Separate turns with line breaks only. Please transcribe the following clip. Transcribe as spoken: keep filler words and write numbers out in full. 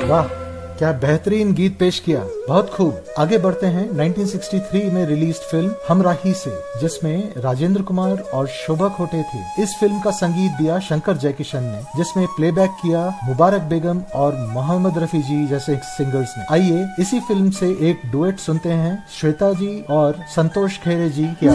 वाह, क्या बेहतरीन गीत पेश किया, बहुत खूब। आगे बढ़ते हैं उन्नीस सौ तिरसठ में रिलीज फिल्म हमराही से, जिसमें राजेंद्र कुमार और शोभा खोटे थे। इस फिल्म का संगीत दिया शंकर जयकिशन ने, जिसमें प्लेबैक किया मुबारक बेगम और मोहम्मद रफी जी जैसे सिंगर्स ने। आइए इसी फिल्म से एक डुएट सुनते हैं श्वेता जी और संतोष खेरे जी की